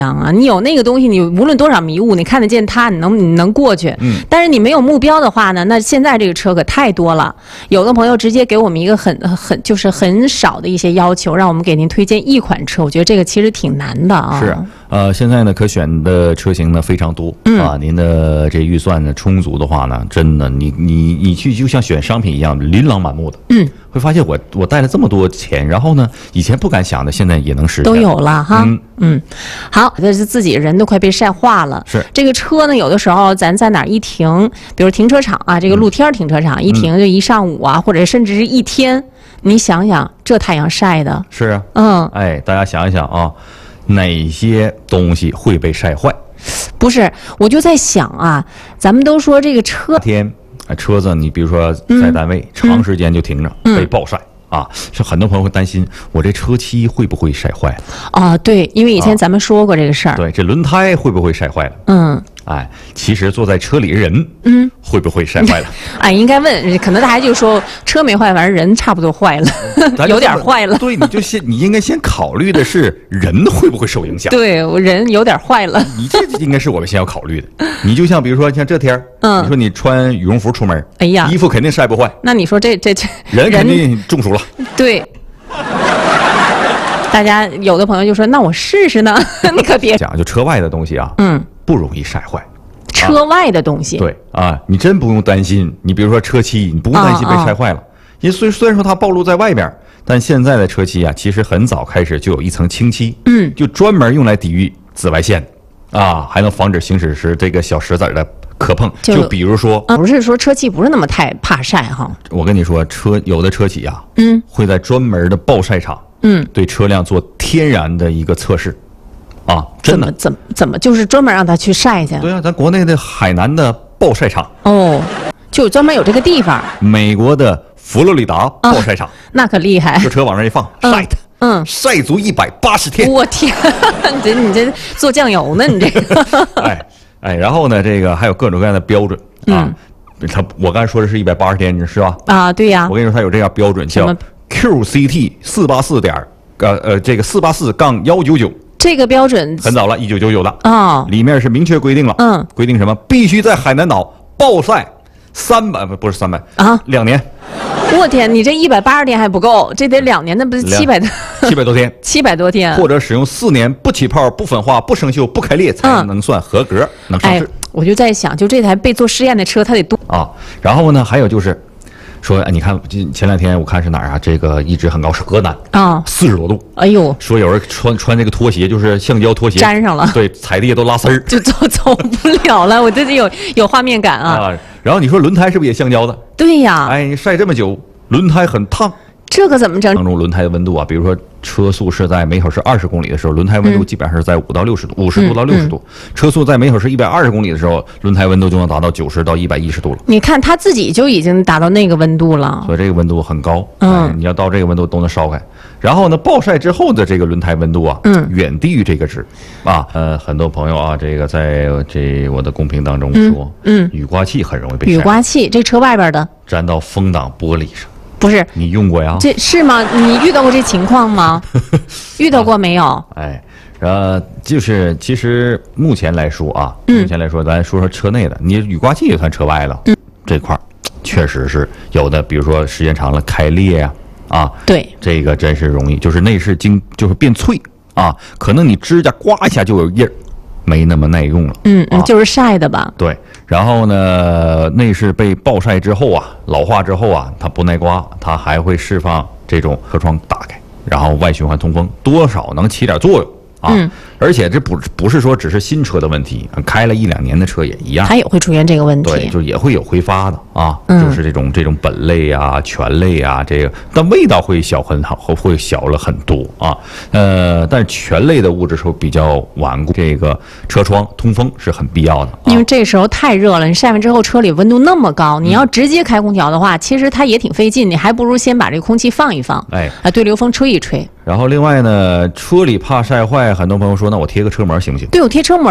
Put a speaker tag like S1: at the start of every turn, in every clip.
S1: 啊，你有那个东西，你无论多少迷雾，你看得见它，你能过去。但是你没有目标的话呢，那现在这个车可太多了。有的朋友直接给我们一个就是很少的一些要求，让我们给您推荐一款车。我觉得这个其实挺难的啊。
S2: 是，现在呢可选的车型呢非常多啊。您的这预算呢充足的话呢，真的你去就像选商品一样，琳琅满目的。会发现我带了这么多钱，然后呢以前不敢想的，现在也能实现，
S1: 都有了哈。好，这是自己人都快被晒化了。
S2: 是
S1: 这个车呢，有的时候咱在哪儿一停，比如停车场啊，这个露天停车场一停就一上午啊，或者甚至是一天。你想想，这太阳晒的。
S2: 是啊。大家想一想啊，哪些东西会被晒坏？
S1: 不是，我就在想啊，咱们都说这个车
S2: 车子，你比如说在单位长时间就停着，被暴晒。是很多朋友会担心，我这车漆会不会晒坏了？
S1: 对，因为以前咱们说过这个事儿。
S2: 对，这轮胎会不会晒坏了？其实坐在车里人，会不会晒坏了？
S1: 应该问，可能大家就说车没坏，反正人差不多坏了，有点坏了。
S2: 对，你应该先考虑的是人会不会受影响。
S1: 对，我人有点坏了。
S2: 你这应该是我们先要考虑的。你就像比如说像这天你说你穿羽绒服出门，衣服肯定晒不坏。
S1: 那你说这
S2: 人肯定中暑了。
S1: 对。大家有的朋友就说：“那我试试呢。”你可别
S2: 讲，就车外的东西啊，不容易晒坏。
S1: 车外的东西，
S2: 对你真不用担心。你比如说车漆，你不用担心被晒坏了。因为虽然说它暴露在外边，但现在的车漆啊，其实很早开始就有一层清漆，就专门用来抵御紫外线，还能防止行驶时这个小石子的磕碰。就比如说，
S1: 不是说车漆不是那么太怕晒哈。
S2: 我跟你说，有的车企啊，会在专门的暴晒场。对车辆做天然的一个测试，真的
S1: 怎么就是专门让它去晒去？
S2: 对啊，咱国内的海南的暴晒场
S1: 就专门有这个地方。
S2: 美国的佛罗里达暴晒场，
S1: 那可厉害，
S2: 这车往那一放，晒它，晒足180天。
S1: 我天，你这做酱油呢？你这个，
S2: 然后呢，这个还有各种各样的标准我刚才说的是180天，你是吧？
S1: 对呀。
S2: 我跟你说，它有这样标准叫。QCT 484这个484-199，
S1: 这个标准
S2: 很早了，1999的里面是明确规定了，规定什么？必须在海南岛暴晒不是3002年。
S1: 我天，你这180天还不够，这得2年，那不是700
S2: 多天
S1: ？700多天，
S2: 或者使用4年不起泡、不粉化、不生锈、不开裂才能算合格，能上市。
S1: 我就在想，就这台被做试验的车，它得多
S2: 然后呢，还有就是。说你看，前2天我看是哪儿啊？这个一直很高，是河南40多度。哎呦！说有人穿这个拖鞋，就是橡胶拖鞋，
S1: 粘上了，
S2: 对，踩地下都拉丝儿，
S1: 就走不了了。我这有画面感啊。
S2: 然后你说轮胎是不是也橡胶的？
S1: 对呀。
S2: 你晒这么久，轮胎很烫。
S1: 这可怎么整？
S2: 当中轮胎的温度啊，比如说车速是在每小时20公里的时候，轮胎温度基本上是在5到60度，50度到60度。车速在每小时120公里的时候，轮胎温度就能达到90到110度了。
S1: 你看它自己就已经达到那个温度了，
S2: 所以这个温度很高。你要到这个温度都能烧开。然后呢，暴晒之后的这个轮胎温度啊，远低于这个值很多朋友啊，这个在我的公屏当中说，雨刮器很容易被晒。
S1: 雨刮器，这车外边的
S2: 粘到风挡玻璃上。
S1: 不是
S2: 你用过呀？
S1: 这是吗？你遇到过这情况吗？遇到过没有？
S2: 就是其实目前来说咱说车内的，你雨刮器也算车外了。这块确实是有的，比如说时间长了开裂
S1: 对，
S2: 这个真是容易，就是内饰就是变脆可能你指甲刮一下就有印儿，没那么耐用了。
S1: 就是晒的吧？
S2: 对。然后呢，内饰被暴晒之后老化之后它不耐刮，它还会释放这种车窗打开，然后外循环通风，多少能起点作用而且这不是说只是新车的问题，开了1-2年的车也一样，
S1: 它也会出现这个问题。
S2: 对，就也会有挥发的就是这种苯类醛类这个，但味道会小了很多但是醛类的物质是比较顽固，这个车窗通风是很必要的。
S1: 因为这时候太热了，你晒完之后车里温度那么高，你要直接开空调的话，其实它也挺费劲，你还不如先把这个空气放一放，对流风吹一吹。
S2: 然后另外呢，车里怕晒坏，很多朋友说，那我贴个车膜行不行？
S1: 对，我贴车膜呗。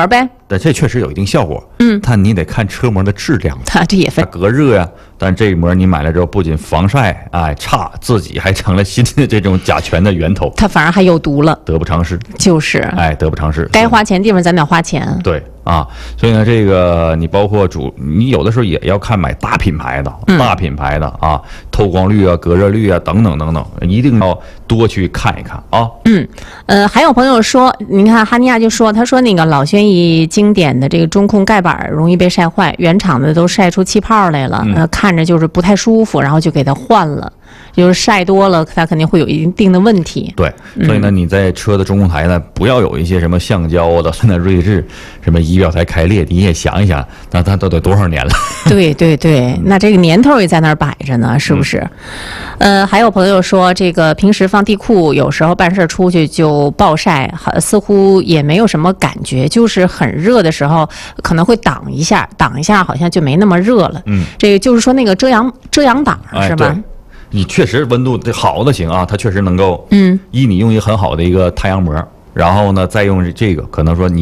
S2: 但这确实有一定效果。但你得看车膜的质量，
S1: 它这也分
S2: 隔热呀。但这一膜你买了之后，不仅防晒，哎差，自己还成了新的这种甲醛的源头，
S1: 它反而还有毒了，
S2: 得不偿失。
S1: 就是，
S2: 哎，得不偿失。
S1: 该花钱地方咱得花钱。
S2: 对啊，所以呢，这个你包括你有的时候也要看买大品牌的，大品牌的啊，透光率啊、隔热率啊等等等等，一定要多去看一看啊。
S1: 还有朋友说，你看哈尼亚就说，他说那个老轩逸经典的这个中控盖板容易被晒坏，原厂的都晒出气泡来了，看着就是不太舒服，然后就给它换了。就是晒多了，它肯定会有一定的问题。
S2: 对，所以呢，你在车的中控台呢，不要有一些什么橡胶的、那锐志、什么仪表台开裂，你也想一想，那它都得多少年了？
S1: 对对对，那这个年头也在那儿摆着呢，是不是？还有朋友说，这个平时放地库，有时候办事出去就暴晒，似乎也没有什么感觉，就是很热的时候可能会挡一下，好像就没那么热了。这个就是说那个遮阳挡是吧？
S2: 你确实温度好的行啊，它确实能够，你用一个很好的一个太阳膜，然后呢再用这个，可能说你。